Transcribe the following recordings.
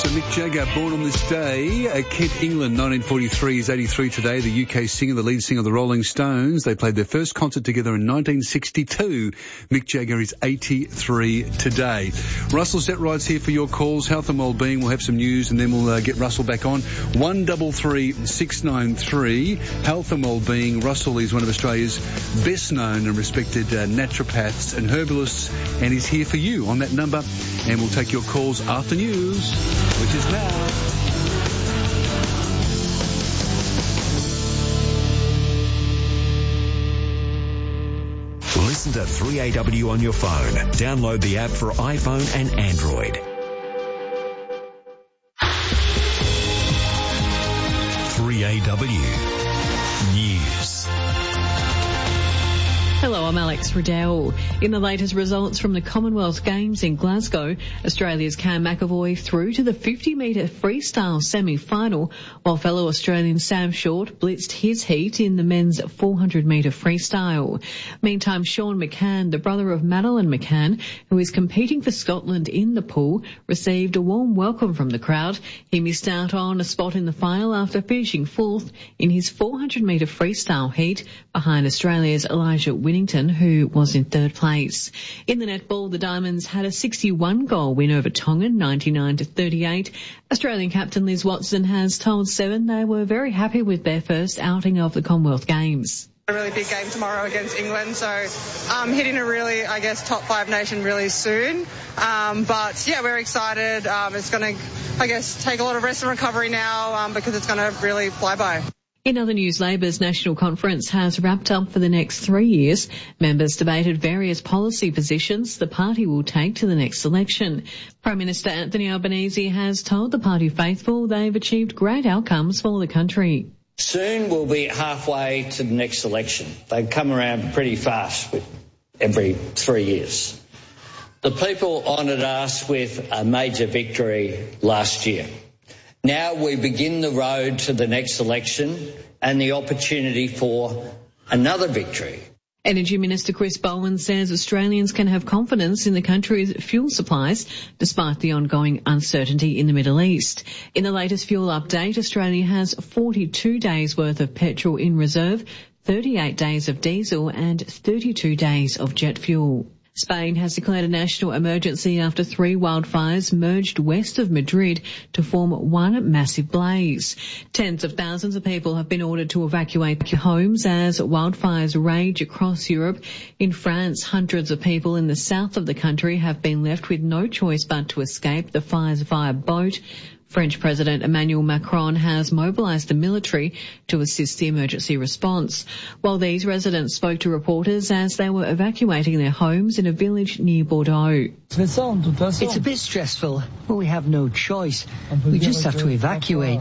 So Mick Jagger, born on this day. Kent, England, 1943, is 83 today. The UK singer, the lead singer of the Rolling Stones. They played their first concert together in 1962. Mick Jagger is 83 today. Russell Zetride's here for your calls. Health and Wellbeing. We'll have some news and then we'll get Russell back on. 133693. Health and Wellbeing. Russell is one of Australia's best known and respected naturopaths and herbalists, and he's here for you on that number. And we'll take your calls after news, which is now. Listen to 3AW on your phone. Download the app for iPhone and Android. 3AW News. Hello, I'm Alex Riddell. In the latest results from the Commonwealth Games in Glasgow, Australia's Cam McEvoy through to the 50-metre freestyle semi-final, while fellow Australian Sam Short blitzed his heat in the men's 400-metre freestyle. Meantime, Sean McCann, the brother of Madeline McCann, who is competing for Scotland in the pool, received a warm welcome from the crowd. He missed out on a spot in the final after finishing fourth in his 400-metre freestyle heat behind Australia's Elijah Winnington, who was in third place. In the netball, the Diamonds had a 61-goal win over Tongan, 99-38. Australian captain Liz Watson has told Seven they were very happy with their first outing of the Commonwealth Games. A really big game tomorrow against England, so hitting a really, top 5 nation really soon. But yeah, we're excited. It's going to, take a lot of rest and recovery now because it's going to really fly by. In other news, Labor's National Conference has wrapped up for the next 3 years. Members debated various policy positions the party will take to the next election. Prime Minister Anthony Albanese has told the party faithful they've achieved great outcomes for the country. Soon we'll be halfway to the next election. They come around pretty fast every 3 years. The people honoured us with a major victory last year. Now we begin the road to the next election and the opportunity for another victory. Energy Minister Chris Bowen says Australians can have confidence in the country's fuel supplies despite the ongoing uncertainty in the Middle East. In the latest fuel update, Australia has 42 days worth of petrol in reserve, 38 days of diesel and 32 days of jet fuel. Spain has declared a national emergency after 3 wildfires merged west of Madrid to form one massive blaze. Tens of thousands of people have been ordered to evacuate their homes as wildfires rage across Europe. In France, hundreds of people in the south of the country have been left with no choice but to escape the fires via boat. French President Emmanuel Macron has mobilised the military to assist the emergency response, while these residents spoke to reporters as they were evacuating their homes in a village near Bordeaux. It's a bit stressful, but we have no choice. We just have to evacuate.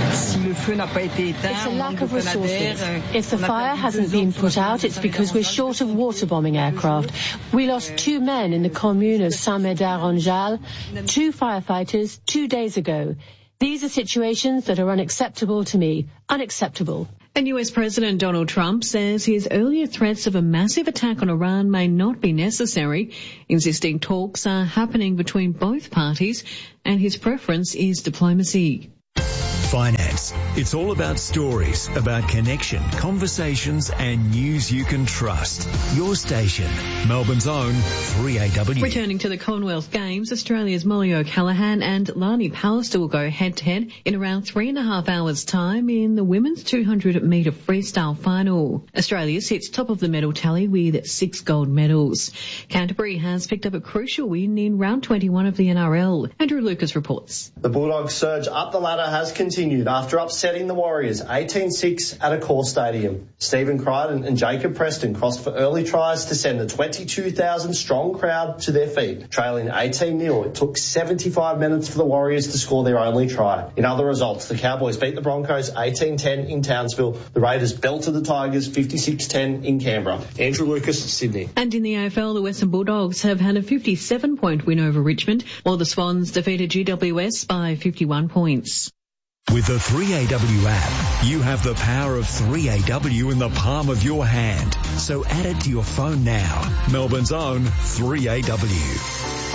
It's a lack of resources. If the fire hasn't been put out, it's because we're short of water bombing aircraft. We lost 2 men in the commune of Saint-Médard-en-Jalles, 2 firefighters 2 days ago. These are situations that are unacceptable to me. Unacceptable. And US President Donald Trump says his earlier threats of a massive attack on Iran may not be necessary, insisting talks are happening between both parties and his preference is diplomacy. Finance. It's all about stories, about connection, conversations and news you can trust. Your station, Melbourne's own 3AW. Returning to the Commonwealth Games, Australia's Molly O'Callaghan and Lani Pallister will go head-to-head in around 3.5 hours' time in the women's 200-metre freestyle final. Australia sits top of the medal tally with 6 gold medals. Canterbury has picked up a crucial win in round 21 of the NRL. Andrew Lucas reports. The Bulldogs' surge up the ladder has continued after upsetting the Warriors 18-6 at Accor Stadium. Stephen Crichton and Jacob Preston crossed for early tries to send the 22,000-strong crowd to their feet. Trailing 18-0, it took 75 minutes for the Warriors to score their only try. In other results, the Cowboys beat the Broncos 18-10 in Townsville. The Raiders belted the Tigers 56-10 in Canberra. Andrew Lucas, Sydney. And in the AFL, the Western Bulldogs have had a 57-point win over Richmond, while the Swans defeated GWS by 51 points. With the 3AW app, you have the power of 3AW in the palm of your hand. So add it to your phone now. Melbourne's own 3AW. Hi,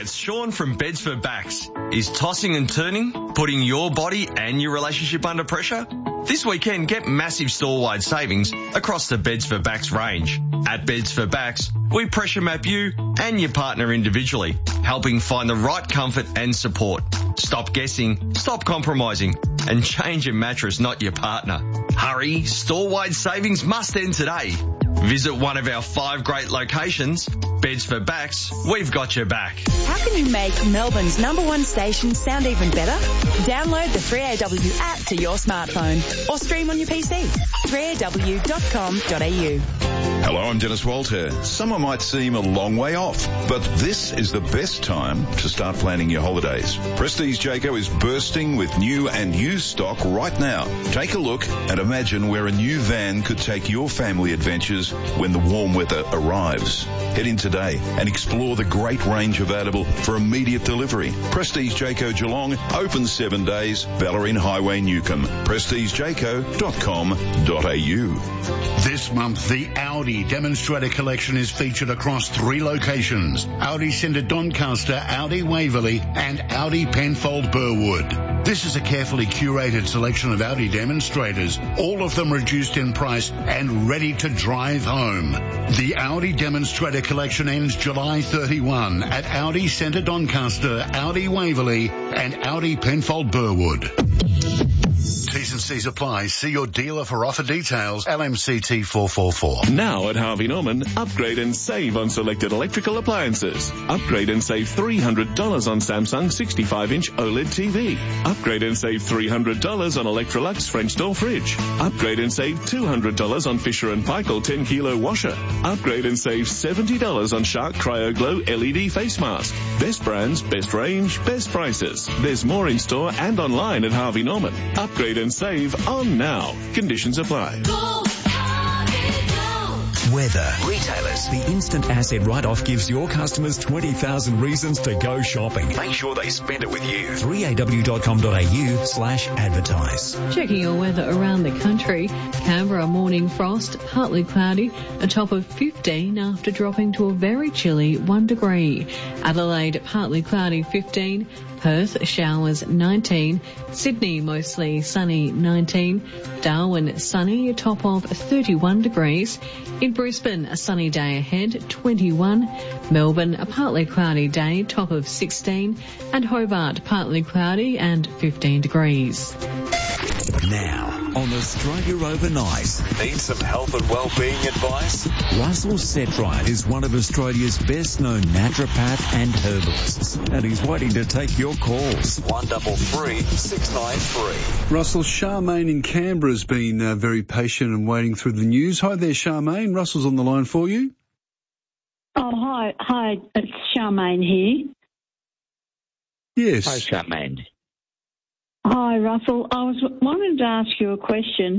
it's Sean from Beds for Backs. Is tossing and turning putting your body and your relationship under pressure? This weekend, get massive store-wide savings across the Beds for Backs range. At Beds for Backs, we pressure map you and your partner individually, helping find the right comfort and support. Stop guessing, stop compromising, and change your mattress, not your partner. Hurry, store-wide savings must end today. Visit one of our 5 great locations. Beds for Backs, we've got your back. How can you make Melbourne's #1 station sound even better? Download the 3AW app to your smartphone or stream on your PC. 3aw.com.au. Hello, I'm Dennis Walter. Summer might seem a long way off, but this is the best time to start planning your holidays. Prestige Jayco is bursting with new and used stock right now. Take a look and imagine where a new van could take your family adventures when the warm weather arrives. Head in today and explore the great range available for immediate delivery. Prestige Jayco Geelong, open 7 days. Ballerine Highway, Newcomb. PrestigeJayco.com.au. This month, the Audi Demonstrator Collection is featured across 3 locations: Audi Centre Doncaster, Audi Waverley and Audi Penfold Burwood. This is a carefully curated selection of Audi demonstrators, all of them reduced in price and ready to drive home. The Audi Demonstrator Collection ends July 31 at Audi Centre Doncaster, Audi Waverley and Audi Penfold Burwood. T's and C's apply. See your dealer for offer details. LMCT 444. Now at Harvey Norman, upgrade and save on selected electrical appliances. Upgrade and save $300 on Samsung 65-inch OLED TV. Upgrade and save $300 on Electrolux French door fridge. Upgrade and save $200 on Fisher & Paykel 10-kilo washer. Upgrade and save $70 on Shark Cryo Glow LED face mask. Best brands, best range, best prices. There's more in store and online at Harvey Norman. Upgrade and save on now. Conditions apply. Weather. Retailers. The instant asset write-off gives your customers 20,000 reasons to go shopping. Make sure they spend it with you. 3aw.com.au/advertise. Checking your weather around the country. Canberra, morning frost, partly cloudy, a top of 15 after dropping to a very chilly 1 degree. Adelaide, partly cloudy, 15. Perth, showers, 19. Sydney, mostly sunny, 19. Darwin, sunny, a top of 31 degrees. In Brisbane, a sunny day ahead, 21. Melbourne, a partly cloudy day, top of 16. And Hobart, partly cloudy and 15 degrees. Now, on Australia Overnight. Need some health and well-being advice? Russell Setright is one of Australia's best-known naturopath and herbalists, and he's waiting to take your calls. 133 693. Russell, Charmaine in Canberra has been very patient and waiting through the news. Hi there, Charmaine. Russell's on the line for you. Oh, hi, it's Charmaine here. Yes. Hi, Charmaine. Hi, Russell. I wanted to ask you a question.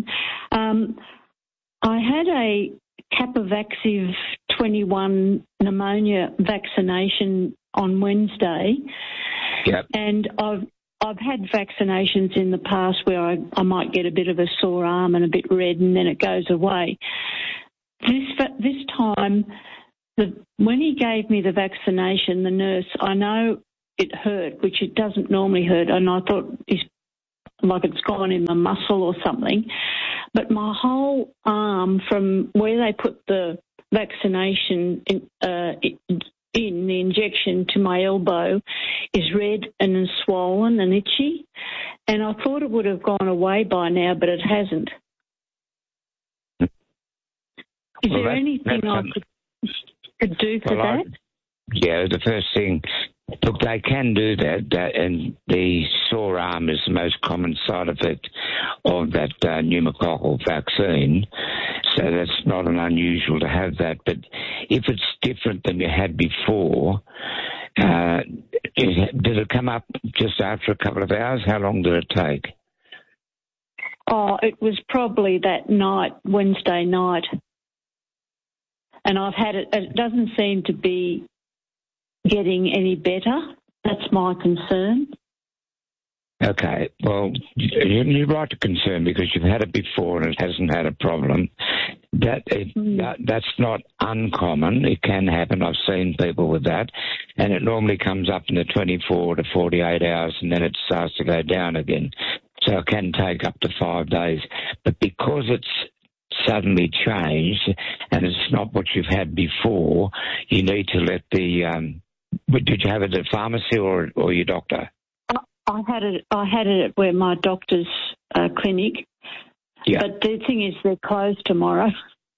I had a Capavaxive 21 pneumonia vaccination on Wednesday. Yep. And I've had vaccinations in the past where I might get a bit of a sore arm and a bit red and then it goes away. This time, when he gave me the vaccination, the nurse, I know it hurt, which it doesn't normally hurt, and I thought it's gone in the muscle or something. But my whole arm, from where they put the vaccination in the injection to my elbow, is red and swollen and itchy. And I thought it would have gone away by now, but it hasn't. Is there anything I could do for that? Yeah, the first thing, look, they can do that, and the sore arm is the most common side effect of that pneumococcal vaccine, so that's not unusual to have that. But if it's different than you had before, did it come up just after a couple of hours? How long did it take? Oh, it was probably that night, Wednesday night. And I've had it. It doesn't seem to be getting any better. That's my concern. Okay, well, you're right to concern because you've had it before and it hasn't had a problem. That's not uncommon. It can happen. I've seen people with that, and it normally comes up in the 24 to 48 hours, and then it starts to go down again. So it can take up to 5 days. But because it's suddenly changed and it's not what you've had before, you need to let the... did you have it at a pharmacy or your doctor? I had it at my doctor's clinic. Yeah. But the thing is, they're closed tomorrow.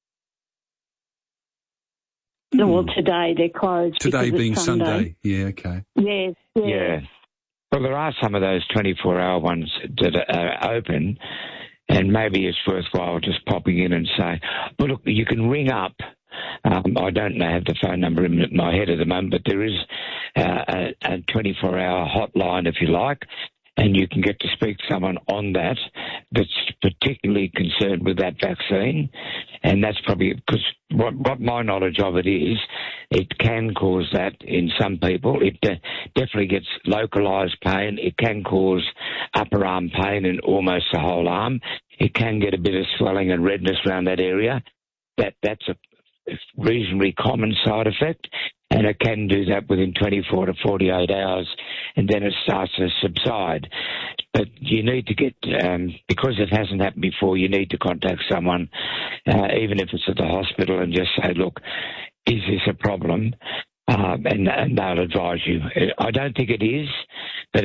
Well, today they're closed. Today being Sunday. Yeah, okay. Yes. Yeah. Well, there are some of those 24-hour ones that are open, and maybe it's worthwhile just popping in and say, well, look, you can ring up. I don't have the phone number in my head at the moment, but there is a 24-hour hotline, if you like, and you can get to speak to someone on that that's particularly concerned with that vaccine. And that's probably because what my knowledge of it is, it can cause that in some people. It definitely gets localised pain. It can cause upper arm pain in almost the whole arm. It can get a bit of swelling and redness around that area. That's a reasonably common side effect, and it can do that within 24 to 48 hours, and then it starts to subside. But you need to get, because it hasn't happened before, you need to contact someone, even if it's at the hospital, and just say, look, is this a problem? And they'll advise you. I don't think it is, but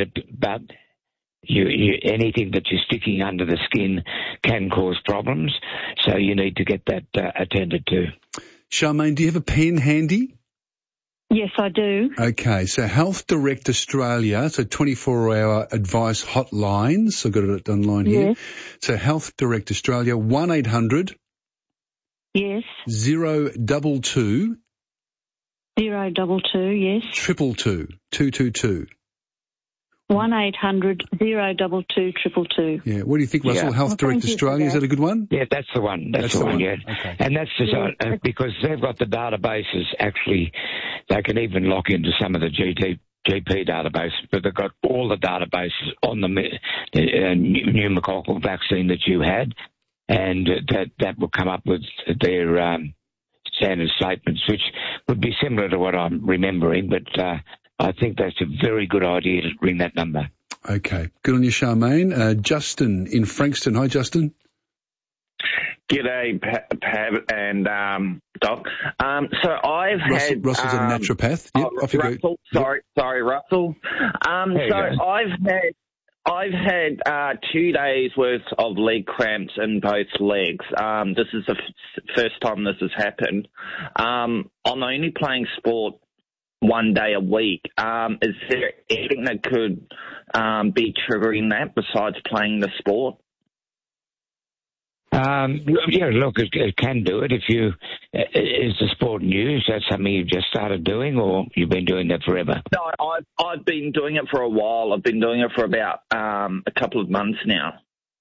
anything that you're sticking under the skin can cause problems, so you need to get that attended to. Charmaine, do you have a pen handy? Yes, I do. Okay, so Health Direct Australia, so 24-hour advice hotline. So I've got it online here. Yes. So Health Direct Australia, 1-800. Yes. 022. 022, yes. 222. 222. 1-800-022-222. Yeah. What do you think, Russell? Health Direct Australia, is that a good one? Yeah, that's the one. That's the one, yeah. Okay. And that's just because they've got the databases, actually, they can even lock into some of the GP databases, but they've got all the databases on the pneumococcal vaccine that you had, and that will come up with their standard statements, which would be similar to what I'm remembering, but I think that's a very good idea to ring that number. Okay. Good on you, Charmaine. Justin in Frankston. Hi, Justin. G'day, Pav and Doc. So I've had... Russell's a naturopath. Yep, off you Russell, go. Sorry, Russell. I've had 2 days worth of leg cramps in both legs. This is the first time this has happened. I'm only playing sport 1 day a week. Is there anything that could be triggering that besides playing the sport? Yeah, look, it can do it. Is the sport new? Is that something you've just started doing, or you've been doing that forever? No, I've been doing it for a while. I've been doing it for about a couple of months now.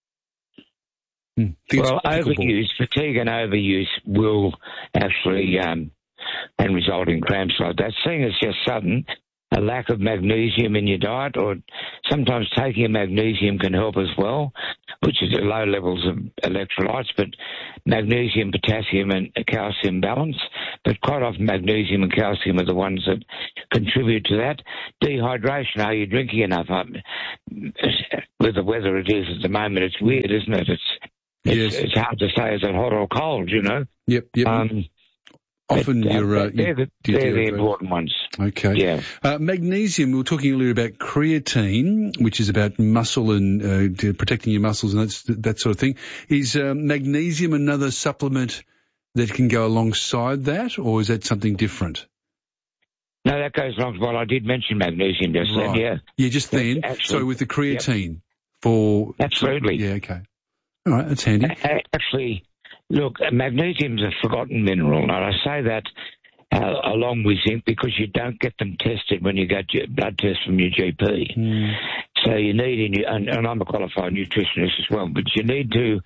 Well, fatigue and overuse will actually and result in cramps like that. Seeing it's just sudden, a lack of magnesium in your diet, or sometimes taking a magnesium can help as well, which is at low levels of electrolytes, but magnesium, potassium and calcium balance. But quite often magnesium and calcium are the ones that contribute to that. Dehydration, are you drinking enough? With the weather it is at the moment, it's weird, isn't it? It's hard to say, is it hot or cold, you know? Yep. Often they're the important ones. Okay. Yeah. Magnesium, we were talking earlier about creatine, which is about muscle and protecting your muscles and that sort of thing. Is magnesium another supplement that can go alongside that, or is that something different? No, that goes along. Well, I did mention magnesium just then, yeah. Yeah, just then. So with the creatine for... Absolutely. Yeah, okay. All right, that's handy. Actually... Look, magnesium is a forgotten mineral, and I say that along with zinc because you don't get them tested when you go to blood test from your GP. So you need, and I'm a qualified nutritionist as well, but you need to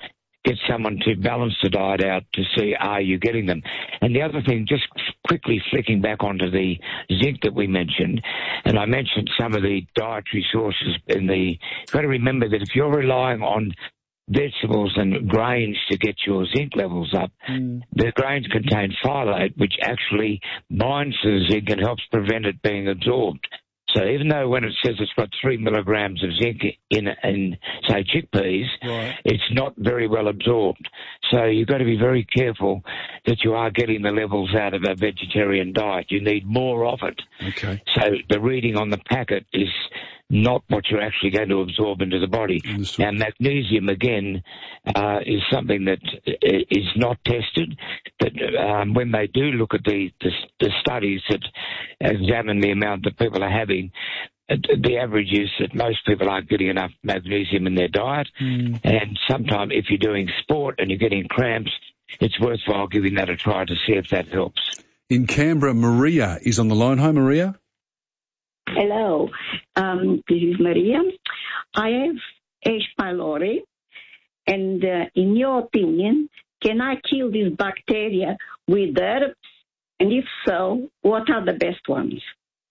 get someone to balance the diet out to see are you getting them. And the other thing, just quickly flicking back onto the zinc that we mentioned, and I mentioned some of the dietary sources you've got to remember that if you're relying on vegetables and grains to get your zinc levels up, the grains contain phthalate, which actually binds to the zinc and helps prevent it being absorbed. So even though when it says it's got 3 milligrams of zinc in say, chickpeas, it's not very well absorbed. So you've got to be very careful that you are getting the levels out of a vegetarian diet. You need more of it. Okay. So the reading on the packet is not what you're actually going to absorb into the body. Now, magnesium, again, is something that is not tested, but when they do look at the studies that examine the amount that people are having, the average is that most people aren't getting enough magnesium in their diet, and sometimes if you're doing sport and you're getting cramps, it's worthwhile giving that a try to see if that helps. In Canberra, Maria is on the line. Hi, Maria. Hello, this is Maria. I have H. pylori, and in your opinion, can I kill this bacteria with herbs? And if so, what are the best ones?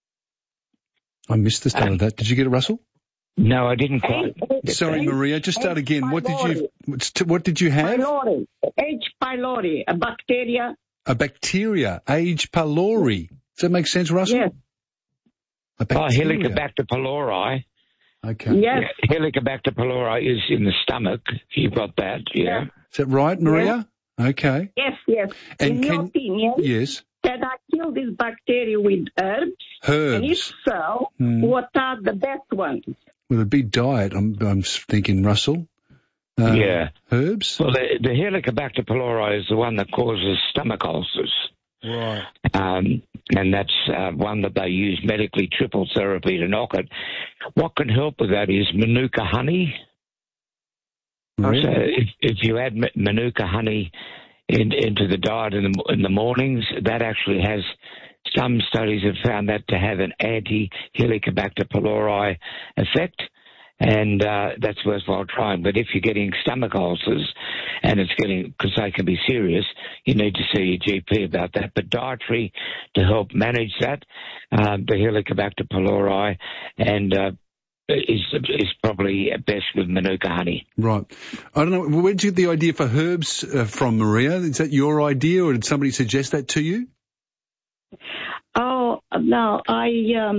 I missed the start of that. Did you get it, Russell? No, I didn't quite. Sorry, Maria, just start again. What did you have? Pylori. H. pylori, a bacteria. A bacteria, H. pylori. Does that make sense, Russell? Yes. Helicobacter pylori. Okay. Yes. Yeah, Helicobacter pylori is in the stomach. You've got that, yeah. Is that right, Maria? Yes. Okay. Yes. And in your opinion, yes. Can I kill this bacteria with herbs? And if so, what are the best ones? Well, it'd be diet, I'm thinking, Russell. Herbs? Well, the Helicobacter pylori is the one that causes stomach ulcers. Right. And that's one that they use medically, triple therapy to knock it. What can help with that is Manuka honey. Really? So if you add Manuka honey into the diet in the mornings, that actually has, some studies have found that to have an anti-Helicobacter pylori effect. And that's worthwhile trying. But if you're getting stomach ulcers, and because they can be serious, you need to see your GP about that. But dietary, to help manage that, the Helicobacter pylori, and is probably best with Manuka honey. Right. I don't know, where did you get the idea for herbs from, Maria? Is that your idea, or did somebody suggest that to you? Oh, no, I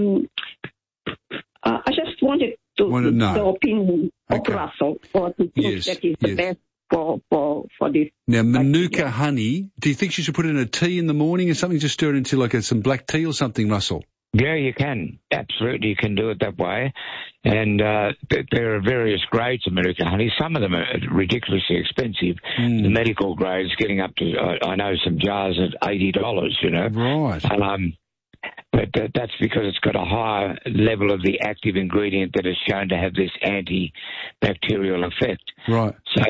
just wanted to know the opinion of Russell, or to think that is the best for this. Now, Manuka honey, do you think she should put it in a tea in the morning or something? Just stir it into like some black tea or something, Russell? Yeah, you can. Absolutely, you can do it that way. And there are various grades of Manuka honey. Some of them are ridiculously expensive. The medical grades getting up to, I know some jars at $80, you know. Right. But that's because it's got a higher level of the active ingredient that is shown to have this antibacterial effect. Right. So,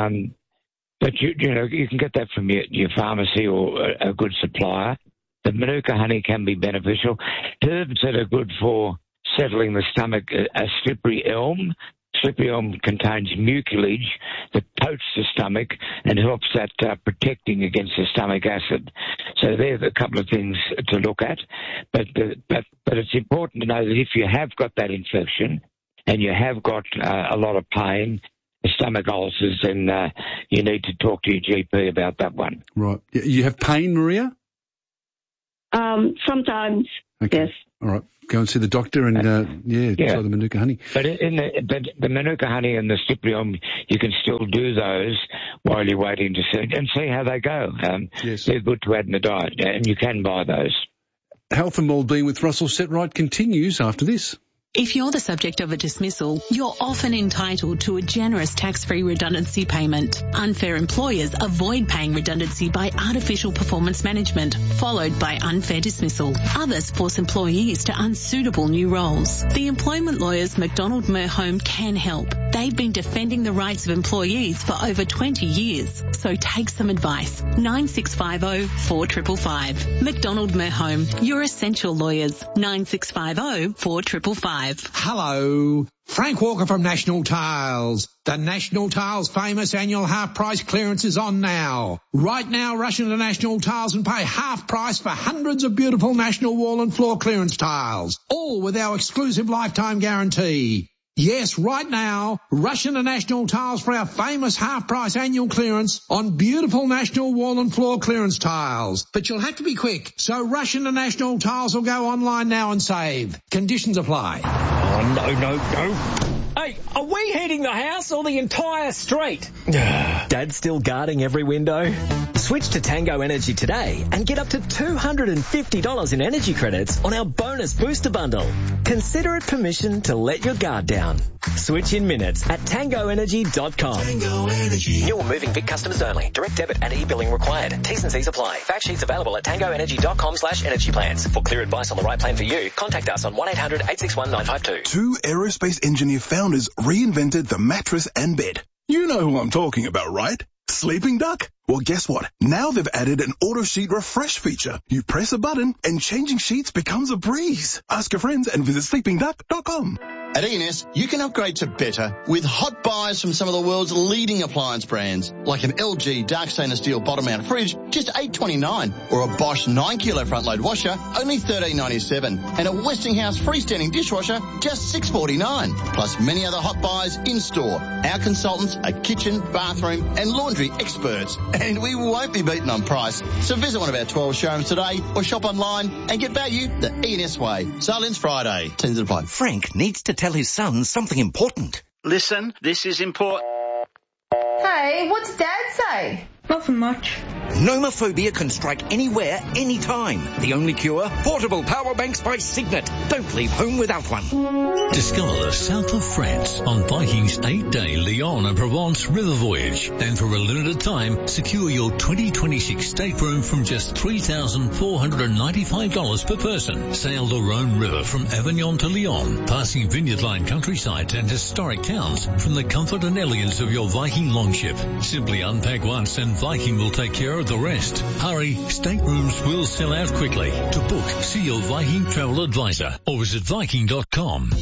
but you can get that from your pharmacy or a good supplier. The Manuka honey can be beneficial. Herbs that are good for settling the stomach are slippery elm. Slippery elm contains mucilage that coats the stomach and helps that protecting against the stomach acid. So there's a couple of things to look at. But it's important to know that if you have got that infection and you have got a lot of pain, stomach ulcers, then you need to talk to your GP about that one. Right. You have pain, Maria? Sometimes, yes. All right. Go and see the doctor and, try the Manuka honey. But the Manuka honey and the cyprium, you can still do those while you're waiting to see, and see how they go. They're good to add in the diet, and you can buy those. Health and Wellbeing with Russell Setright continues after this. If you're the subject of a dismissal, you're often entitled to a generous tax-free redundancy payment. Unfair employers avoid paying redundancy by artificial performance management, followed by unfair dismissal. Others force employees to unsuitable new roles. The employment lawyers McDonald Merhome can help. They've been defending the rights of employees for over 20 years. So take some advice. 9650 4555. McDonald Merhome, your essential lawyers. 9650 4555. Hello. Frank Walker from National Tiles. The National Tiles famous annual half price clearance is on now. Right now, rush into National Tiles and pay half price for hundreds of beautiful National wall and floor clearance tiles, all with our exclusive lifetime guarantee. Yes, right now, rush into National Tiles for our famous half-price annual clearance on beautiful National wall and floor clearance tiles. But you'll have to be quick, so rush into National Tiles or go online now and save. Conditions apply. Oh, no. Hey, are we heating the house or the entire street? Dad's still guarding every window? Switch to Tango Energy today and get up to $250 in energy credits on our bonus booster bundle. Consider it permission to let your guard down. Switch in minutes at tangoenergy.com. Tango Energy. New or moving Vic customers only. Direct debit and e-billing required. T's and C's apply. Fact sheets available at tangoenergy.com/energy plans. For clear advice on the right plan for you, contact us on 1-800-861-952. Two aerospace engineer founders reinvented the mattress and bed. You know who I'm talking about, right? Sleeping Duck? Well, guess what? Now they've added an auto sheet refresh feature. You press a button and changing sheets becomes a breeze. Ask your friends and visit sleepingduck.com. At E&S, you can upgrade to better with hot buys from some of the world's leading appliance brands, like an LG dark stainless steel bottom-mount fridge, just $8.29, or a Bosch 9-kilo front-load washer, only $13.97, and a Westinghouse freestanding dishwasher, just $6.49, plus many other hot buys in-store. Our consultants are kitchen, bathroom, and laundry experts, and we won't be beaten on price. So visit one of our 12 showrooms today, or shop online and get value the E&S way. Silence Friday. Tens and apply. Frank needs to tell his son something important. Listen, this is important. Hey, what's Dad say? Nothing much. Nomophobia can strike anywhere, anytime. The only cure? Portable power banks by Signet. Don't leave home without one. Discover the south of France on Viking's 8-day Lyon and Provence river voyage. And for a limited time, secure your 2026 stateroom from just $3,495 per person. Sail the Rhone River from Avignon to Lyon, passing vineyard-lined countryside and historic towns from the comfort and elegance of your Viking longship. Simply unpack once and Viking will take care of the rest. Hurry, staterooms will sell out quickly. To book, see your Viking travel advisor or visit Viking.com.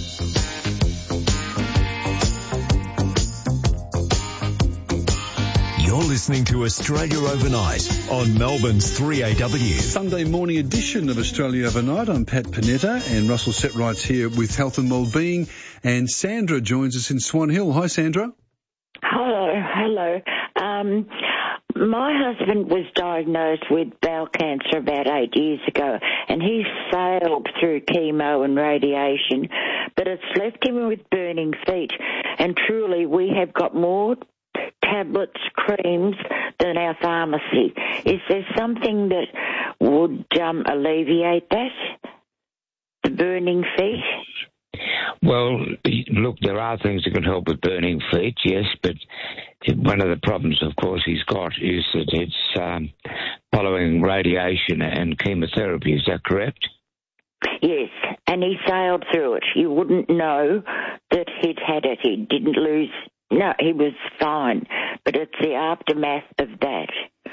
You're listening to Australia Overnight on Melbourne's 3AW. Sunday morning edition of Australia Overnight. I'm Pat Panetta and Russell Setrights here with Health and Wellbeing. And Sandra joins us in Swan Hill. Hi, Sandra. Hello. My husband was diagnosed with bowel cancer about 8 years ago, and he sailed through chemo and radiation, but it's left him with burning feet. And truly, we have got more tablets, creams than our pharmacy. Is there something that would alleviate that, the burning feet? Well, look, there are things that can help with burning feet, yes, but one of the problems, of course, he's got is that it's following radiation and chemotherapy. Is that correct? Yes, and he sailed through it. You wouldn't know that he'd had it. He didn't lose. No, he was fine, but it's the aftermath of that.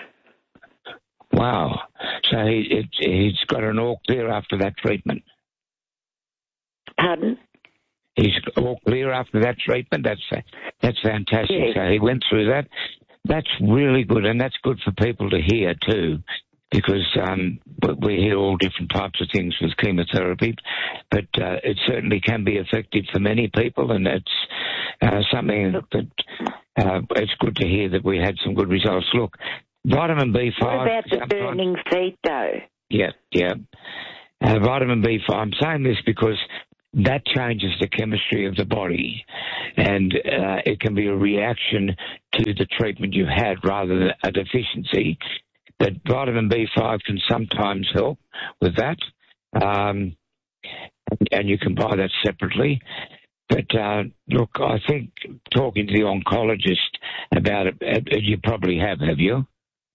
Wow. So he's got an all clear after that treatment. Pardon? He's all clear after that treatment. That's fantastic. Yes. So he went through that. That's really good, and that's good for people to hear too, because we hear all different types of things with chemotherapy, but it certainly can be effective for many people, and it's something that it's good to hear that we had some good results. Look, vitamin B5. What about the burning feet, though? Yeah. Vitamin B5. I'm saying this because that changes the chemistry of the body, and it can be a reaction to the treatment you had rather than a deficiency. But vitamin B5 can sometimes help with that, and you can buy that separately. But look, I think talking to the oncologist about it, you probably have you?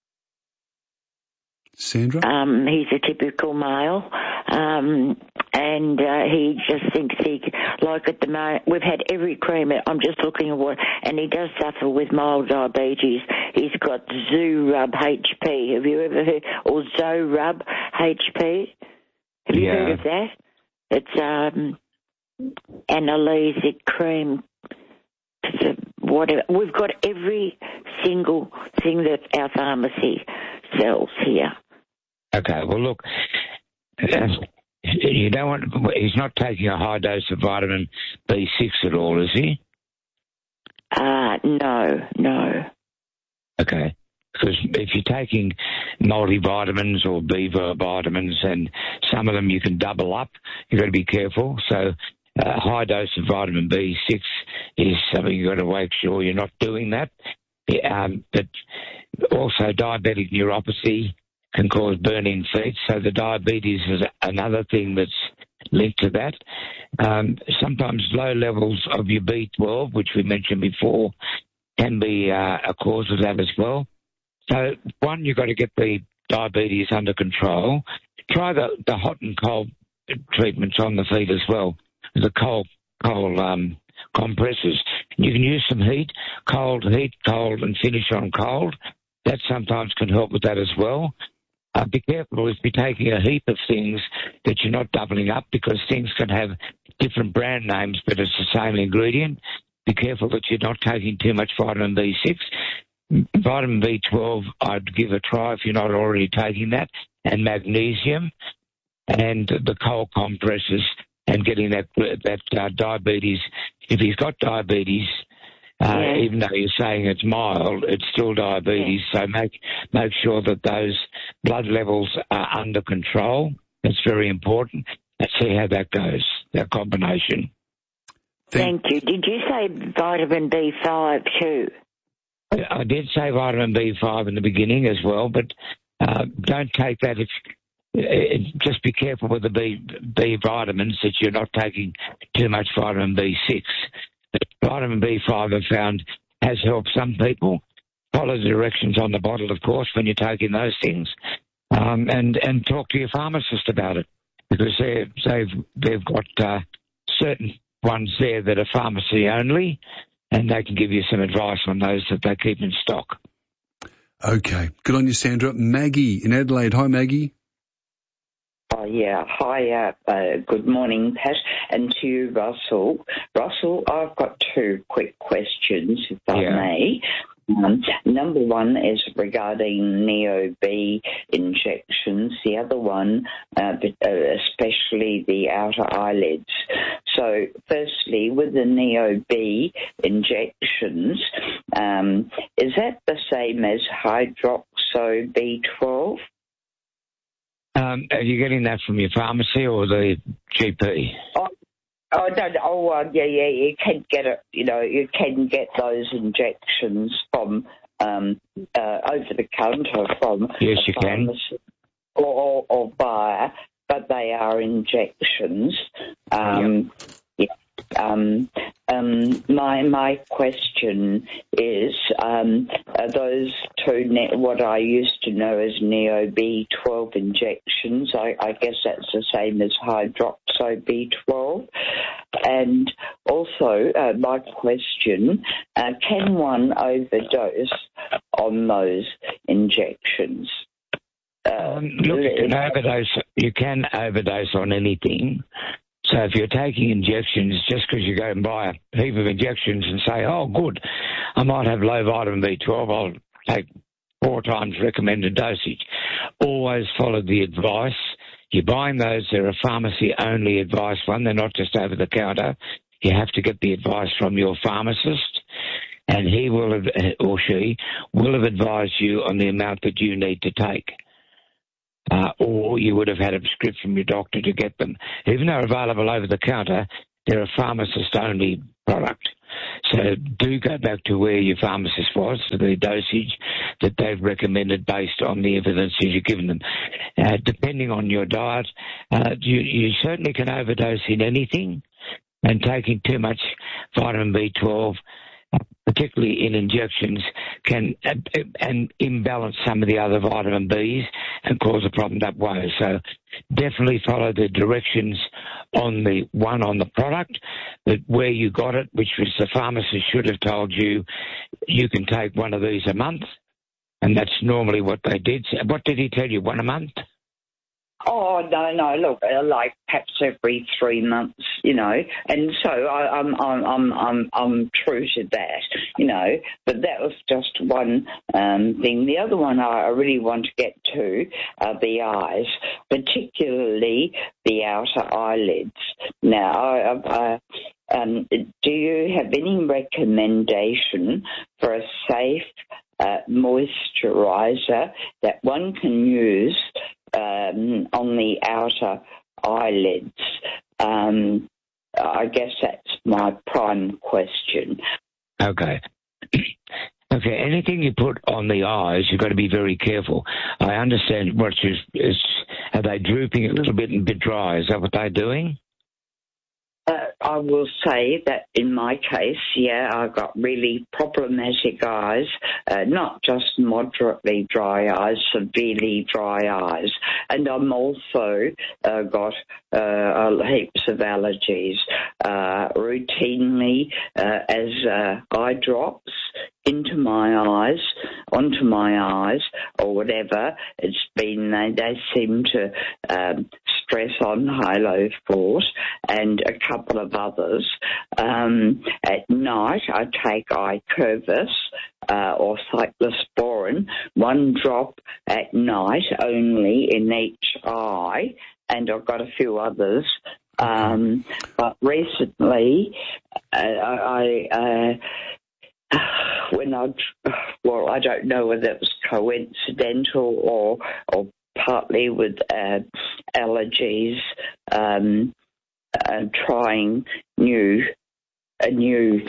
Sandra? He's a typical male, and he just thinks like at the moment, we've had every cream, I'm just looking at what, and he does suffer with mild diabetes. He's got Zorub HP. Have you ever heard, or Zorub HP? Have you heard of that? It's analgesic cream. Whatever. We've got every single thing that our pharmacy sells here. Okay, well, look, you don't want. He's not taking a high dose of vitamin B6 at all, is he? No. Okay, because if you're taking multivitamins or B vitamins, and some of them you can double up, you've got to be careful. So a high dose of vitamin B6 is something you've got to make sure you're not doing that. But also diabetic neuropathy can cause burning feet, so the diabetes is another thing that's linked to that. Sometimes low levels of your B12, which we mentioned before, can be a cause of that as well. So, one, you've got to get the diabetes under control. Try the hot and cold treatments on the feet as well, the cold compresses. You can use some heat, cold, and finish on cold. That sometimes can help with that as well. Be careful if you're taking a heap of things that you're not doubling up, because things can have different brand names, but it's the same ingredient. Be careful that you're not taking too much vitamin B6. Vitamin B12, I'd give a try if you're not already taking that, and magnesium, and the cold compresses, and getting that diabetes. If he's got diabetes, even though you're saying it's mild, it's still diabetes. So make sure that those blood levels are under control. That's very important. Let's see how that goes, that combination. Thank you. Did you say vitamin B5 too? I did say vitamin B5 in the beginning as well, but don't take that. Just be careful with the B vitamins that you're not taking too much vitamin B6. Vitamin B5 I've found has helped some people. Follow the directions on the bottle, of course, when you're taking those things, and talk to your pharmacist about it, because they've got certain ones there that are pharmacy only, and they can give you some advice on those that they keep in stock. Okay, good on you, Sandra. Maggie in Adelaide. Hi, Maggie. Oh, yeah. Hi, good morning, Pat, and to you, Russell. Russell, I've got two quick questions, if I may. Number one is regarding Neo-B injections. The other one, especially the outer eyelids. So, firstly, with the Neo-B injections, is that the same as Hydroxo B12? Are you getting that from your pharmacy or the GP? You can get it. You can get those injections from over the counter from yes, you can, or buyer, but they are injections. My question is, those two, what I used to know as Neo B12 injections, I guess that's the same as Hydroxo B12. And also, my question, can one overdose on those injections? Look, you can overdose on anything. So if you're taking injections, just because you go and buy a heap of injections and say, oh, good, I might have low vitamin B12, I'll take 4 times recommended dosage. Always follow the advice. You're buying those, they're a pharmacy-only advice one. They're not just over the counter. You have to get the advice from your pharmacist, and he will or she will have advised you on the amount that you need to take. Or you would have had a script from your doctor to get them. Even though they're available over the counter, they're a pharmacist-only product. So do go back to where your pharmacist was, to the dosage that they've recommended based on the evidence that you've given them. Depending on your diet, you certainly can overdose in anything, and taking too much vitamin B12, particularly in injections, can imbalance some of the other vitamin Bs and cause a problem that way. So definitely follow the directions on the product, but where you got it, which was the pharmacist should have told you, you can take one of these a month, and that's normally what they did. What did he tell you, one a month? Oh, no, look, like perhaps every 3 months, and so I'm true to that, but that was just one thing. The other one I really want to get to are the eyes, particularly the outer eyelids. Now, do you have any recommendation for a safe moisturiser that one can use on the outer eyelids? I guess that's my prime question. Okay. Okay, anything you put on the eyes, you've got to be very careful. I understand are they drooping a little bit and a bit dry? Is that what they're doing? I will say that in my case, I've got really problematic eyes, not just moderately dry eyes, severely dry eyes. And I'm also got heaps of allergies, routinely as eye drops onto my eyes or whatever. It's been, they seem to stress on Halo Force and a couple of others. At night, I take Icovus or cyclosporin, 1 drop at night only in each eye, and I've got a few others. But recently, I don't know whether it was coincidental or partly with allergies, trying a new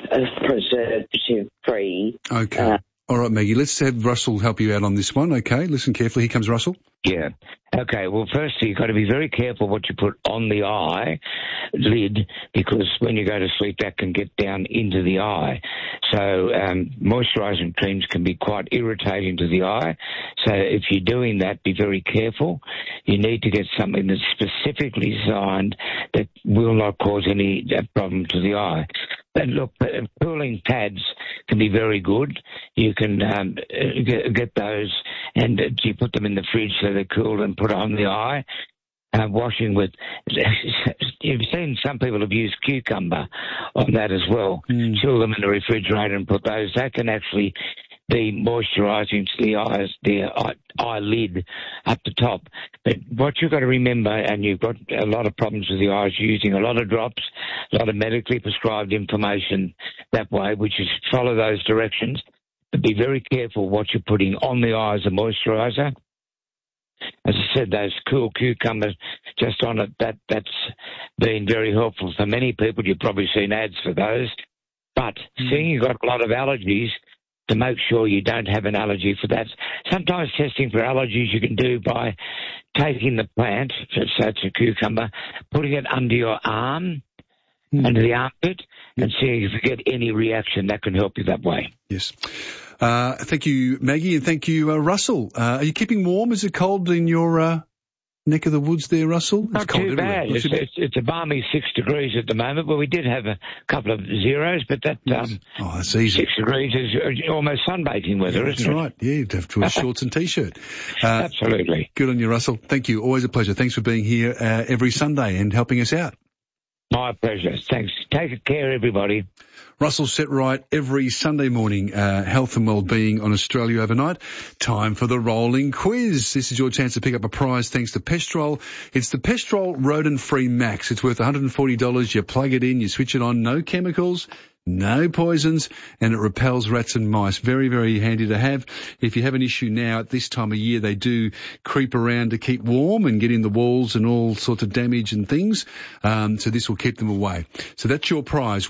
preservative-free. Okay. All right, Maggie, let's have Russell help you out on this one, okay? Listen carefully. Here comes Russell. Yeah. Okay, well, firstly, you've got to be very careful what you put on the eye lid, because when you go to sleep, that can get down into the eye. So moisturising creams can be quite irritating to the eye. So if you're doing that, be very careful. You need to get something that's specifically designed that will not cause any problem to the eye. But look, cooling pads can be very good. You can get those, and you put them in the fridge so they're cooled and put on the eye. Washing with, you've seen some people have used cucumber on that as well. Chill them in the refrigerator and put those. That can actually be moisturising to the eyes, the eyelid up the top. But what you've got to remember, and you've got a lot of problems with the eyes using a lot of drops, a lot of medically prescribed information that way, which is follow those directions. But be very careful what you're putting on the eye as a moisturiser. As I said, those cool cucumbers just on it, that's been very helpful for many people. You've probably seen ads for those. But seeing you've got a lot of allergies, to make sure you don't have an allergy for that. Sometimes testing for allergies you can do by taking the plant, so it's a cucumber, putting it under your arm, under the armpit, and seeing if you get any reaction. That can help you that way. Yes. Thank you, Maggie, and thank you, Russell. Are you keeping warm? Is it cold in your neck of the woods there, Russell? Not it's cold too bad. It's a balmy 6 degrees at the moment, but we did have a couple of zeros, but that that's easy. 6 degrees is almost sunbathing weather, isn't it? That's right. Yeah, you'd have to wear shorts and T-shirt. Absolutely. Good on you, Russell. Thank you. Always a pleasure. Thanks for being here every Sunday and helping us out. My pleasure. Thanks. Take care, everybody. Russell Setright every Sunday morning, health and wellbeing on Australia Overnight. Time for the rolling quiz. This is your chance to pick up a prize thanks to Pestrol. It's the Pestrol Rodent-Free Max. It's worth $140. You plug it in, you switch it on, no chemicals, no poisons, and it repels rats and mice. Very, very handy to have. If you have an issue now at this time of year, they do creep around to keep warm and get in the walls and all sorts of damage and things. So this will keep them away. So that's your prize.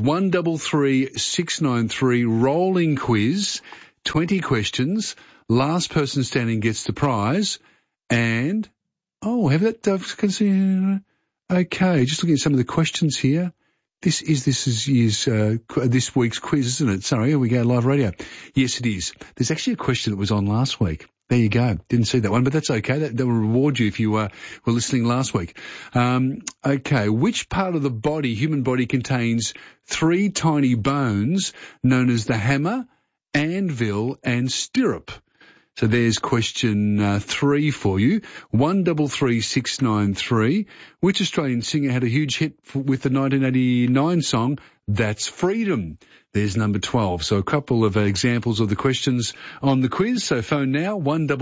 133693 rolling quiz. 20 questions. Last person standing gets the prize. And, have that, okay, just looking at some of the questions here. This is this week's quiz, isn't it? Sorry, here we go, live radio. Yes, it is. There's actually a question that was on last week. There you go. Didn't see that one, but that's okay. That will reward you if you were listening last week. Okay, which part of the body, human body, contains 3 tiny bones known as the hammer, anvil, and stirrup? So there's question 3 for you. 133693. Which Australian singer had a huge hit with the 1989 song That's Freedom? There's number 12. So a couple of examples of the questions on the quiz. So phone now,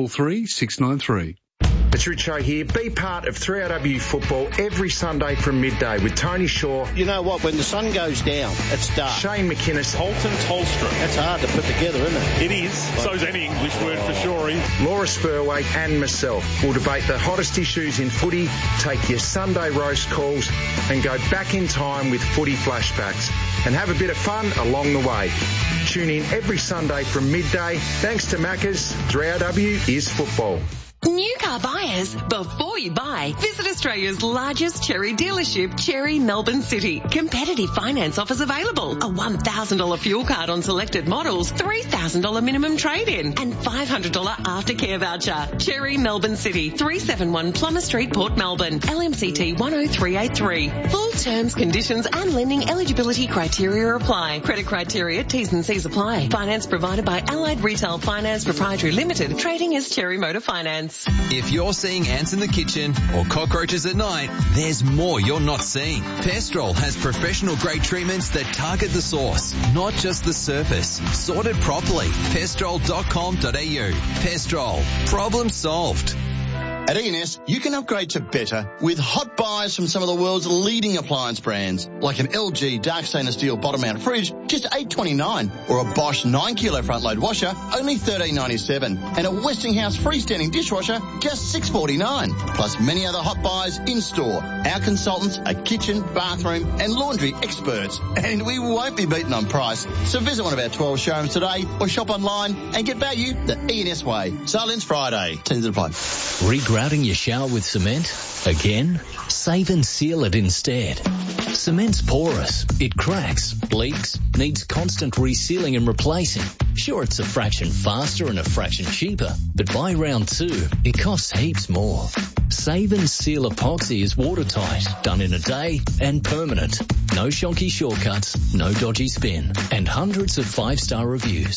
133693. It's Richo here. Be part of 3AW football every Sunday from midday with Tony Shaw. You know what? When the sun goes down, it's dark. Shane McInnes. Holton Tolstrom. That's hard to put together, isn't it? It is. So's any English word for sure. Laura Spurway and myself will debate the hottest issues in footy, take your Sunday roast calls and go back in time with footy flashbacks and have a bit of fun along the way. Tune in every Sunday from midday. Thanks to Macca's, 3AW is football. New car buyers, before you buy, visit Australia's largest Cherry dealership, Cherry Melbourne City. Competitive finance offers available. A $1,000 fuel card on selected models, $3,000 minimum trade-in, and $500 aftercare voucher. Cherry Melbourne City, 371 Plummer Street, Port Melbourne, LMCT 10383. Full terms, conditions and lending eligibility criteria apply. Credit criteria, T's and C's apply. Finance provided by Allied Retail Finance Proprietary Limited, trading as Cherry Motor Finance. If you're seeing ants in the kitchen or cockroaches at night, there's more you're not seeing. Pestrol has professional grade treatments that target the source, not just the surface. Sorted properly. Pestrol.com.au. Pestrol. Problem solved. At E&S, you can upgrade to better with hot buys from some of the world's leading appliance brands, like an LG dark stainless steel bottom-mount fridge, just $8.29, or a Bosch 9-kilo front-load washer, only $13.97, and a Westinghouse freestanding dishwasher, just $6.49. Plus many other hot buys in-store. Our consultants are kitchen, bathroom, and laundry experts, and we won't be beaten on price. So visit one of our 12 showrooms today, or shop online and get value the E&S way. Silence Friday. Tends to apply. Regrouting your shower with cement? Again? Save and seal it instead. Cement's porous. It cracks, leaks, needs constant resealing and replacing. Sure, it's a fraction faster and a fraction cheaper, but by round 2, it costs heaps more. Save and Seal epoxy is watertight, done in a day and permanent. No shonky shortcuts, no dodgy spin, and hundreds of 5-star reviews.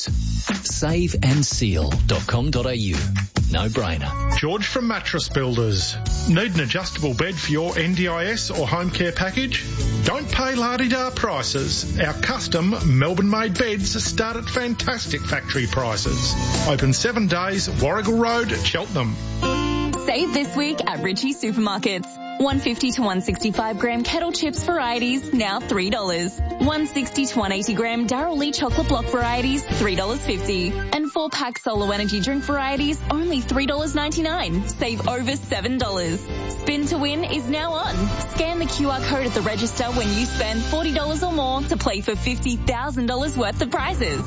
Saveandseal.com.au. No brainer. George from Mattress Builders. Need an adjustable bed for your NDIS or home care package? Don't pay la-di-da prices. Our custom Melbourne-made beds start at fantastic factory prices. Open 7 days, Warrigal Road, Cheltenham. Save this week at Ritchie Supermarkets. 150 to 165 gram kettle chips varieties, now $3. 160 to 180 gram Darryl Lee chocolate block varieties, $3.50. And 4-pack Solo Energy drink varieties, only $3.99. Save over $7. Spin to Win is now on. Scan the QR code at the register when you spend $40 or more to play for $50,000 worth of prizes.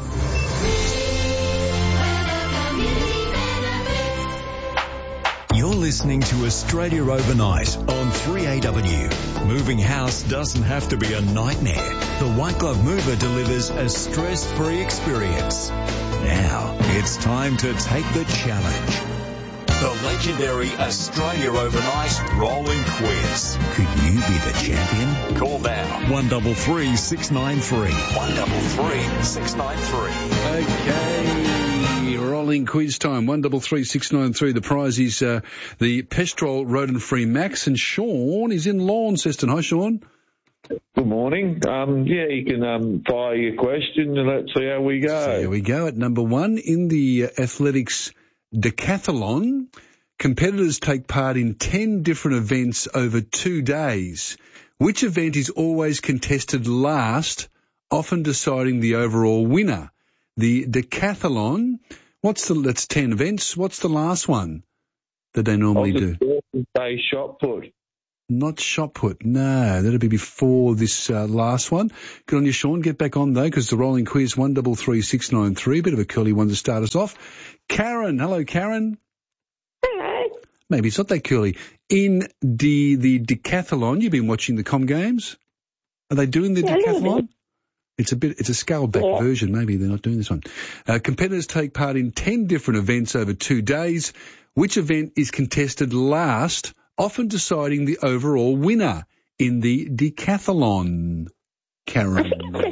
You're listening to Australia Overnight on 3AW. Moving house doesn't have to be a nightmare. The White Glove Mover delivers a stress-free experience. Now, it's time to take the challenge. The legendary Australia Overnight Rolling Quiz. Could you be the champion? Call now. 133693. 133693. Okay, rolling quiz time. 133693. The prize is the Pestrol rodent-free Max, and Sean is in Launceston. Hi, Sean. Good morning. You can fire your question and let's see how we go. So here we go at number 1 in the athletics decathlon. Competitors take part in 10 different events over 2 days. Which event is always contested last, often deciding the overall winner? The decathlon. That's 10 events. What's the last one that they normally do? Say shot put. Not shot put. No, that'll be before this last one. Good on you, Sean. Get back on, though, because the rolling quiz 133693. Bit of a curly one to start us off. Karen. Hello, Karen. Hello. Maybe it's not that curly. In the decathlon, you've been watching the Com Games? Are they doing the decathlon? It's a scaled back version. Maybe they're not doing this one. Competitors take part in 10 different events over 2 days. Which event is contested last, often deciding the overall winner in the decathlon? Karen.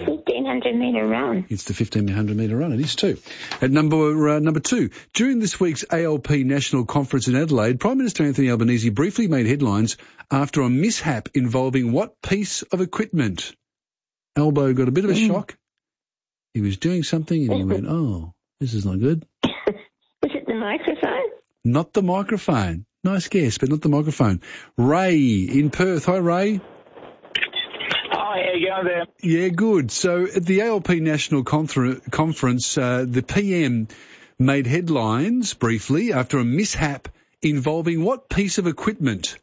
1,500-metre run. It's the 1,500-metre run. It is too. At number 2, during this week's ALP National Conference in Adelaide, Prime Minister Anthony Albanese briefly made headlines after a mishap involving what piece of equipment? Albo got a bit of a shock. He was doing something and he went, oh, this is not good. Was it the microphone? Not the microphone. Nice guess, but not the microphone. Ray in Perth. Hi, Ray. Hi, how you going there? Yeah, good. So at the ALP National Conference, the PM made headlines briefly after a mishap involving what piece of equipment?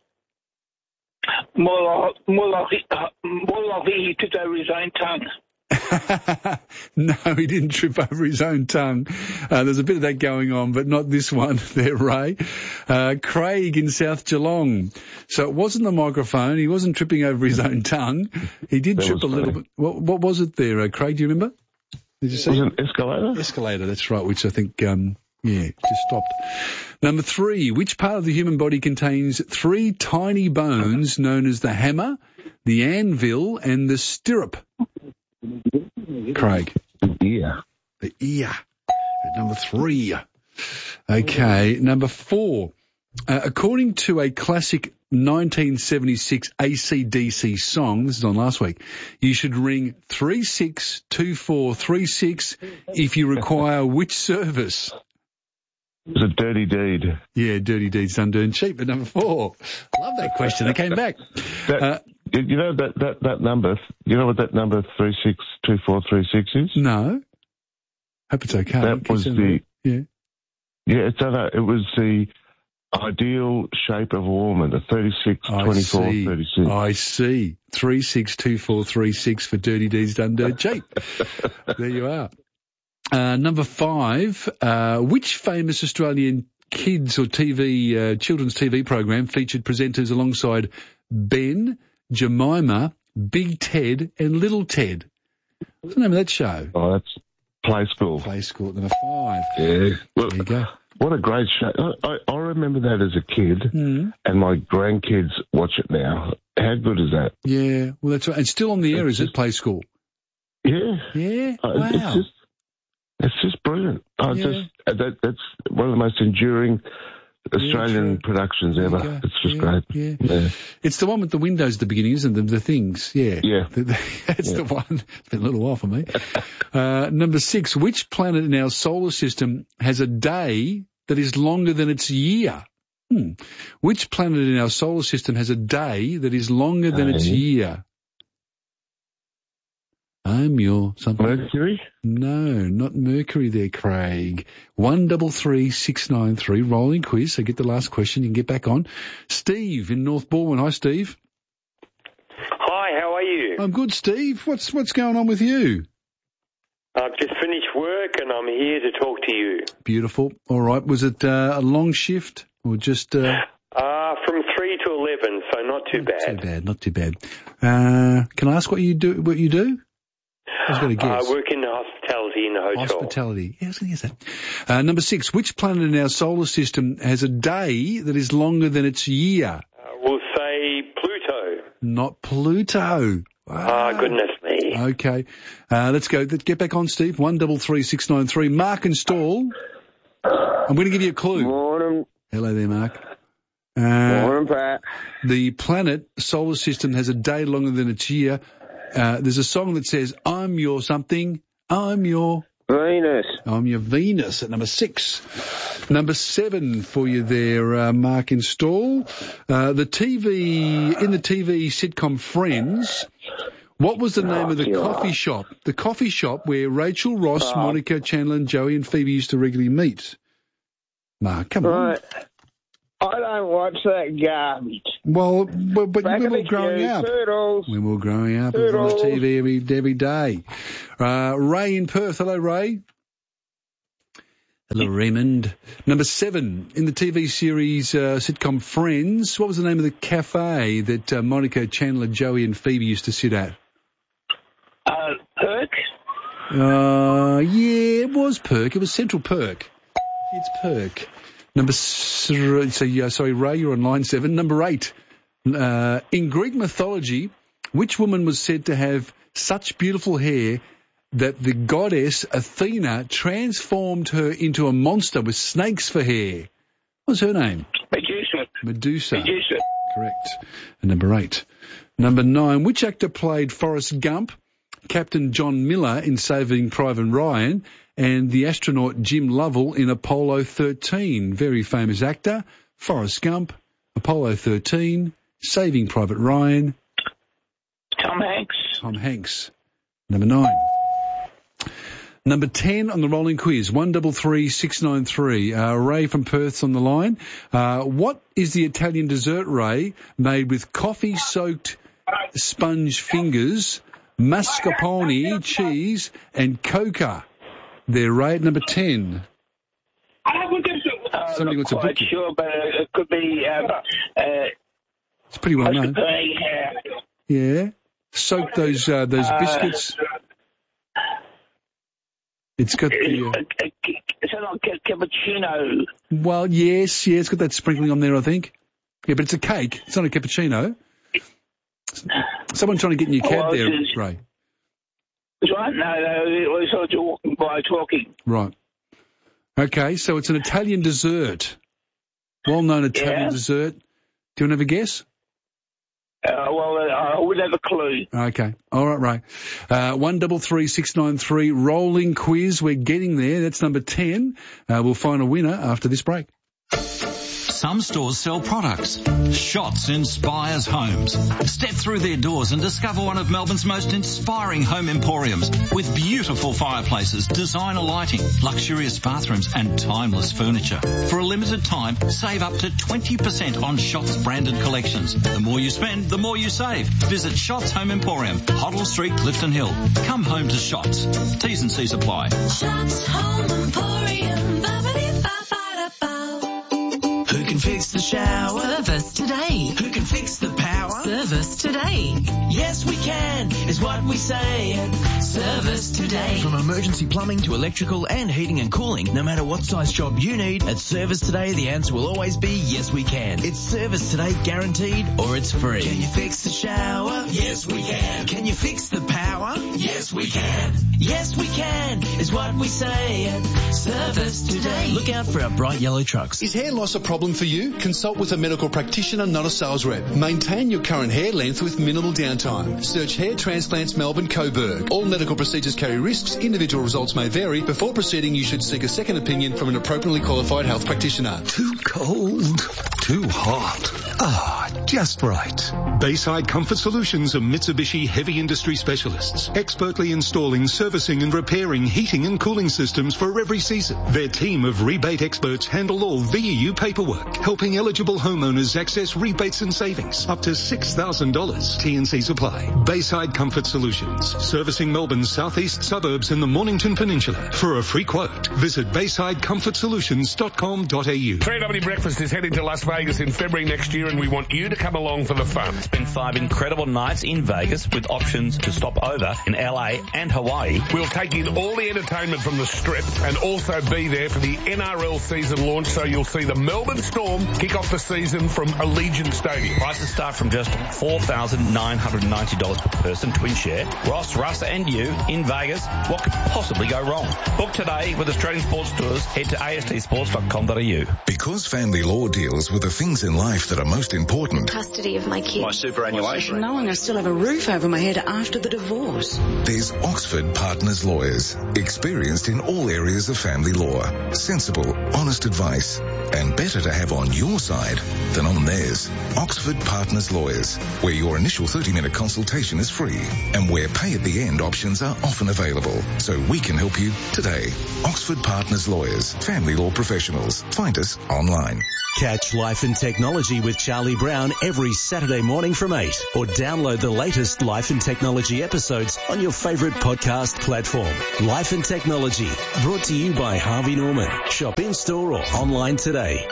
More likely he took over his own tongue. No, he didn't trip over his own tongue. There's a bit of that going on, but not this one there, Ray. Craig in South Geelong. So it wasn't the microphone. He wasn't tripping over his own tongue. He did trip a little bit. What was it there, Craig? Do you remember? Did you see? Was it escalator? Escalator, that's right, which I think, just stopped. Number 3, which part of the human body contains 3 tiny bones known as the hammer, the anvil, and the stirrup? Craig. The ear. The ear. At number 3. Okay, number 4. According to a classic 1976 AC/DC song, this is on last week, you should ring 362436 if you require which service? It's a dirty deed. Yeah, dirty deeds done dirty cheap. At number 4. Love that question. It came back. You know that number? You know what that number 362436 is? No. Hope it's okay. That was the it was the ideal shape of a woman, a 36, 24, 36. I see. 362436 for dirty deeds done dirt cheap. There you are. Number 5, which famous Australian kids or children's TV program featured presenters alongside Ben, Jemima, Big Ted and Little Ted? What's the name of that show? Oh, that's Play School. Play School at number 5. Yeah. Well, there you go. What a great show. I remember that as a kid, and my grandkids watch it now. How good is that? Yeah, well, that's right. It's still on the air, is it, Play School? Yeah. Yeah? Wow. It's just brilliant. That's one of the most enduring Australian productions ever. It's just great. Yeah. It's the one with the windows at the beginning, isn't it? The things. Yeah. Yeah. That's the one. It's been a little while for me. Number 6, which planet in our solar system has a day that is longer than its year? Which planet in our solar system has a day that is longer than its year? I'm your something. Mercury? No, not Mercury there, Craig. 133693, rolling quiz. So get the last question. You can get back on. Steve in North Balwyn. Hi, Steve. Hi, how are you? I'm good, Steve. What's going on with you? I've just finished work and I'm here to talk to you. Beautiful. All right. Was it a long shift or just... from 3 to 11, so not too bad. Not too bad. Can I ask what you do? I was going to guess. I work in hospitality in a hotel. Hospitality. Yeah, I was going to guess that. Number 6, which planet in our solar system has a day that is longer than its year? We'll say Pluto. Not Pluto. Wow. Oh, goodness me. Okay. Let's go. Get back on, Steve. 133693. Mark and Stall. I'm going to give you a clue. Morning. Hello there, Mark. Morning, Pat. The planet solar system has a day longer than its year. There's a song that says, I'm your something, I'm your... Venus. I'm your Venus at number 6. Number 7 for you there, Mark in Stall. In the TV sitcom Friends, what was the name of the coffee shop? The coffee shop where Rachel Ross, Monica, Chandler and Joey and Phoebe used to regularly meet. Mark, come on. I don't watch that garbage. Well, but when we were growing up. When we were growing up, it was on the TV every day. Ray in Perth. Hello, Ray. Hello, Raymond. Number 7, in the TV series sitcom Friends, what was the name of the cafe that Monica, Chandler, Joey and Phoebe used to sit at? Perk? Yeah, it was Perk. It was Central Perk. It's Perk. Sorry, Ray, you're on line 7. Number 8. In Greek mythology, which woman was said to have such beautiful hair that the goddess Athena transformed her into a monster with snakes for hair? What's her name? Medusa. Correct. And number 8. Number 9. Which actor played Forrest Gump, Captain John Miller in Saving Private Ryan, and the astronaut Jim Lovell in Apollo 13? Very famous actor. Forrest Gump, Apollo 13, Saving Private Ryan. Tom Hanks. Tom Hanks. Number 9. Number 10 on the rolling quiz, 133693. Ray from Perth's on the line. What is the Italian dessert, Ray, made with coffee-soaked sponge fingers, mascarpone, cheese, and coca? They're Ray at number 10. Somebody wants a book. Sure, but it could be. It's pretty well known. Yeah. Soak those biscuits. It's got the... It's like cappuccino. Well, yes, it's got that sprinkling on there, I think. Yeah, but it's a cake. It's not a cappuccino. Someone trying to get in your cab there, Ray. Right? No, we sort of walking by talking. Right. Okay, so it's an Italian dessert. Well-known Italian dessert. Do you want to have a guess? I would have a clue. Okay. All right, Ray. 133693, rolling quiz. We're getting there. That's number 10. We'll find a winner after this break. Some stores sell products. Shots inspires homes. Step through their doors and discover one of Melbourne's most inspiring home emporiums with beautiful fireplaces, designer lighting, luxurious bathrooms and timeless furniture. For a limited time, save up to 20% on Shots branded collections. The more you spend, the more you save. Visit Shots Home Emporium, Hoddle Street, Clifton Hill. Come home to Shots. T's and C's apply. Shots Home Emporium. Who can fix the shower? Service today. Who can fix the power? Service today. Yes, we can, is what we say. Service today. From emergency plumbing to electrical and heating and cooling, no matter what size job you need, at Service Today, the answer will always be yes, we can. It's Service Today guaranteed or it's free. Can you fix the shower? Yes, we can. Can you fix the power? Yes, we can. Yes, we can, is what we say. Service Today. Look out for our bright yellow trucks. Is hair loss a problem for you? Consult with a medical practitioner, not a sales rep. Maintain your current hair length with minimal downtime. Search Hair Transplants Melbourne Coburg. All medical procedures carry risks. Individual results may vary. Before proceeding, you should seek a second opinion from an appropriately qualified health practitioner. Too cold. Too hot. Just right. Bayside Comfort Solutions are Mitsubishi heavy industry specialists, expertly installing, servicing and repairing heating and cooling systems for every season. Their team of rebate experts handle all VEU paperwork, helping eligible homeowners access rebates and savings up to $6,000. T&Cs apply. Bayside Comfort Solutions, servicing Melbourne's southeast suburbs and the Mornington Peninsula. For a free quote, visit baysidecomfortsolutions.com.au. 3W Breakfast is heading to Las Vegas in February next year, and we want you to come along for the fun. Spend 5 incredible nights in Vegas with options to stop over in LA and Hawaii. We'll take in all the entertainment from the Strip and also be there for the NRL season launch, so you'll see the Melbourne Storm kick off the season from Allegiant Stadium. Prices start from just $4,990 per person, twin share. Ross, Russ and you in Vegas. What could possibly go wrong? Book today with Australian Sports Tours. Head to astsports.com.au. Because family law deals with the things in life that are most important. Custody of my kids. My superannuation. Knowing I still have a roof over my head after the divorce. There's Oxford Partners Lawyers. Experienced in all areas of family law. Sensible, honest advice. And better to have on your side than on theirs. Oxford Partners Lawyers. Where your initial 30-minute consultation is free. And where pay at the end options are often available. So we can help you today. Oxford Partners Lawyers. Family law professionals. Find us online. Catch Life and Technology with Charlie Brown every Saturday morning from 8, or download the latest Life and Technology episodes on your favourite podcast platform. Life and Technology, brought to you by Harvey Norman. Shop in-store or online today.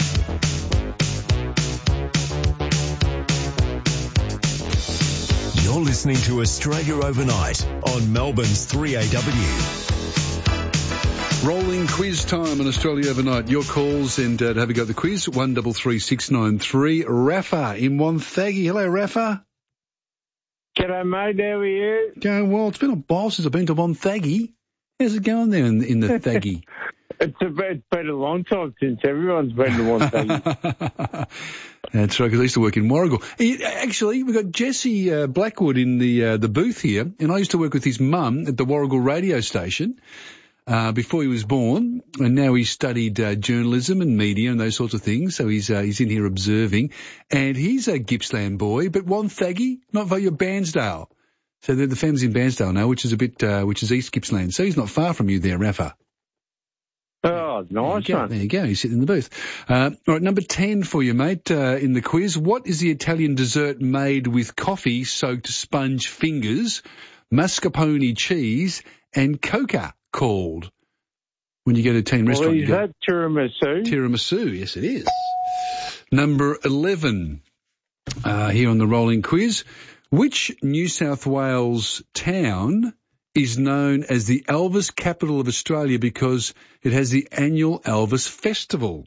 You're listening to Australia Overnight on Melbourne's 3AW. Rolling quiz time on Australia Overnight. Your calls and to have a go at the quiz, 133693. Rafa in Wonthaggi. Hello, Rafa. G'day, G'day, mate. How are you? Going well. It's been a while since I've been to Wonthaggi. How's it going there in the Thaggy? It's been a long time since everyone's been to Wonthaggi. That's right, because I used to work in Warrigal. Actually, we've got Jesse Blackwood in the booth here, and I used to work with his mum at the Warrigal radio station before he was born, and now he's studied journalism and media and those sorts of things, so he's in here observing. And he's a Gippsland boy, but Wonthaggi, not via Bairnsdale. So the family's in Bairnsdale now, which is East Gippsland. So he's not far from you there, Rafa. Oh, nice one. There you go. He's sitting in the booth. All right, number 10 for you, mate, in the quiz. What is the Italian dessert made with coffee-soaked sponge fingers, mascarpone cheese, and coca called? When you go to a Italian restaurant, is that tiramisu? Tiramisu, yes, it is. Number 11 here on the rolling quiz. Which New South Wales town is known as the Elvis capital of Australia because it has the annual Elvis Festival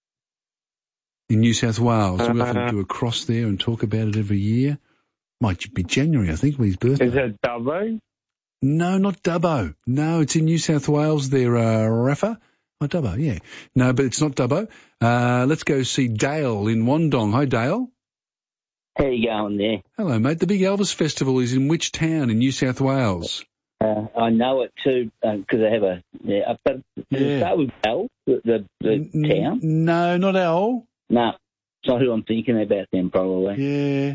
in New South Wales? We often do a cross there and talk about it every year. Might be January, I think, with his birthday. Is that Dubbo? No, not Dubbo. No, it's in New South Wales there, Rafa. Oh, Dubbo, yeah. No, but it's not Dubbo. Let's go see Dale in Wandong. Hi, Dale. How you going there? Hello, mate. The big Elvis Festival is in which town in New South Wales? I know it too because I have a. Yeah, but does it start with L, the town? No, not L. No, it's not who I'm thinking about. Then probably. Yeah.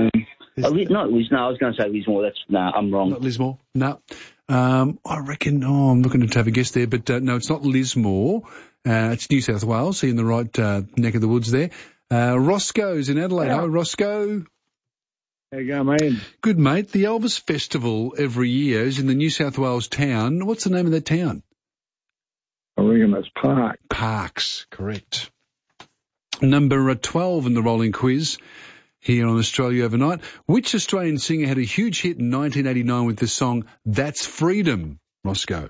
Not Lismore. I was going to say Lismore. I'm wrong. Not Lismore. No. I reckon. Oh, I'm looking to have a guess there, but no, it's not Lismore. It's New South Wales. So you're in the right neck of the woods there. Roscoe's in Adelaide. Hi, Roscoe. How you going, mate? Good, mate. The Elvis Festival every year is in the New South Wales town. What's the name of that town? I reckon it's Park. Parks, correct. Number 12 in the rolling quiz here on Australia Overnight. Which Australian singer had a huge hit in 1989 with the song That's Freedom, Roscoe?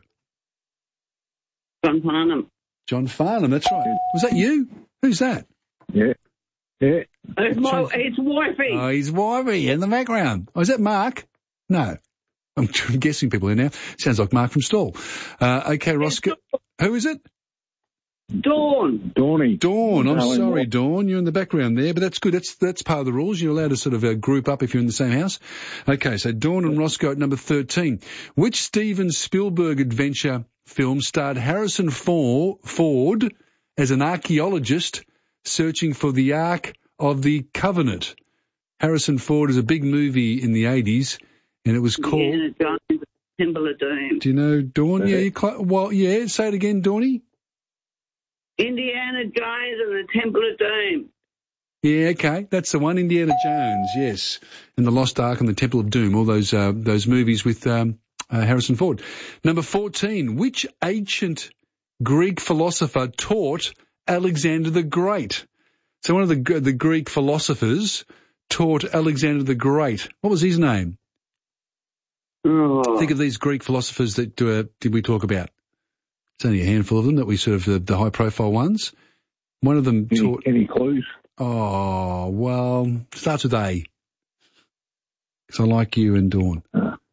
John Farnham. John Farnham, that's right. Was that you? Who's that? Yeah. Yeah. It's wifey. Oh, he's wifey in the background. Oh, is that Mark? No. I'm guessing people here now. Sounds like Mark from Stall. Okay, Roscoe. Who is it? Dawn. Dawn. I'm sorry, Dawn. You're in the background there, but that's good. That's part of the rules. You're allowed to sort of group up if you're in the same house. Okay, so Dawn and Roscoe at number 13. Which Steven Spielberg adventure film starred Harrison Ford as an archaeologist searching for the Ark of the Covenant? Harrison Ford is a big movie in the 80s, and it was called... Indiana Jones, Temple of Doom. Do you know, Dawn? Yeah, say it again, Dawny. Indiana Jones and the Temple of Doom. Yeah, okay, that's the one, Indiana Jones, yes. And the Lost Ark and the Temple of Doom, all those movies with Harrison Ford. Number 14, which ancient Greek philosopher taught Alexander the Great? So one of the Greek philosophers taught Alexander the Great. What was his name? Oh. Think of these Greek philosophers that did we talk about? It's only a handful of them that we sort of the high-profile ones. One of them taught... Any clues? Oh, well, starts with A. Because I like you and Dawn.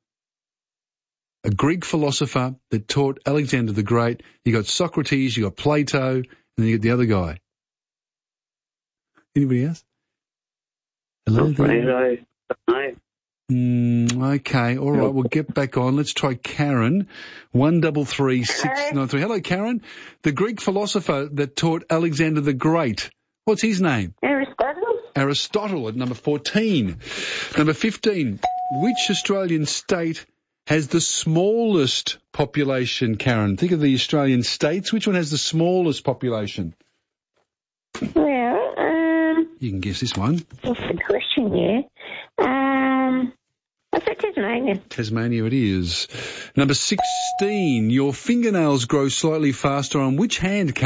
A Greek philosopher that taught Alexander the Great. You got Socrates, you got Plato, and then you got the other guy. Anybody else? Hello there. Okay, all right, we'll get back on. Let's try Karen. 133693. Hello, Karen. The Greek philosopher that taught Alexander the Great. What's his name? Aristotle at number 14. Number 15. Which Australian state has the smallest population, Karen? Think of the Australian states. Which one has the smallest population? Well, you can guess this one. That's a question, yeah. I said Tasmania. Tasmania it is. Number 16. Your fingernails grow slightly faster on which hand, Karen?